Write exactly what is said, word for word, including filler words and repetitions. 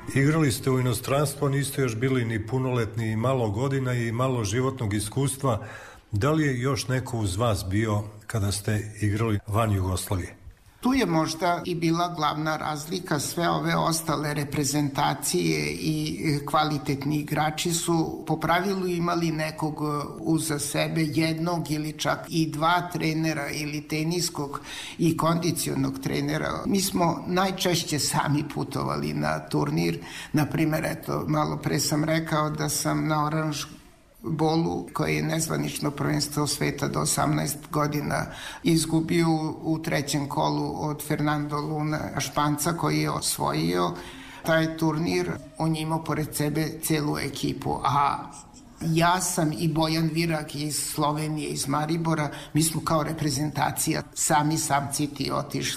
Igrali ste u inostranstvu, niste još bili ni punoletni, i malo godina i malo životnog iskustva. Da li je još neko uz vas bio kada ste igrali van Jugoslavije? Tu je možda i bila glavna razlika. Sve ove ostale reprezentacije i kvalitetni igrači su po pravilu imali nekog uza sebe, jednog ili čak i dva trenera ili teniskog i kondicionog trenera. Mi smo najčešće sami putovali na turnir. Naprimer, eto, malo pre sam rekao da sam na Oranž Bolu, koje je nezvanično prvenstvo sveta do osamnaest godina, izgubio u trećem kolu od Fernando Luna, Španca, koji je osvojio taj turnir. On je imao pored sebe celu ekipu, a ja sam i Bojan Virak iz Slovenije, iz Maribora, mi smo kao reprezentacija sami samciti otišli